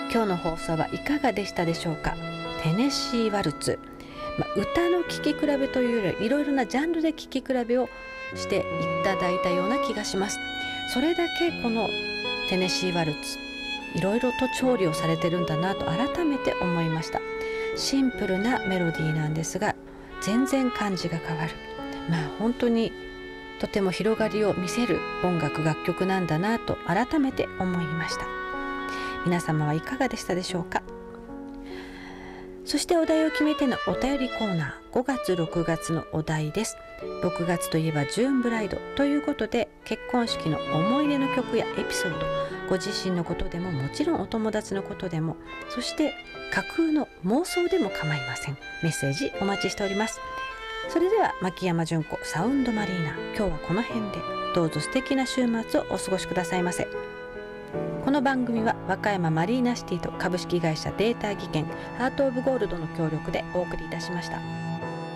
今日の放送はいかがでしたでしょうか。テネシーワルツ、歌の聴き比べというよりいろいろなジャンルで聴き比べをしていただいたような気がします。それだけこのテネシーワルツいろいろと調理をされてるんだなと改めて思いました。シンプルなメロディーなんですが全然感じが変わる、本当にとても広がりを見せる音楽楽曲なんだなと改めて思いました。皆様はいかがでしたでしょうか。そしてお題を決めてのお便りコーナー、5月6月のお題です。6月といえばジューンブライドということで、結婚式の思い出の曲やエピソード、ご自身のことでももちろんお友達のことでも、そして架空の妄想でも構いません。メッセージお待ちしております。それでは牧山純子サウンドマリーナ、今日はこの辺で。どうぞ素敵な週末をお過ごしくださいませ。この番組は和歌山マリーナシティと株式会社データ技研ハートオブゴールドの協力でお送りいたしました。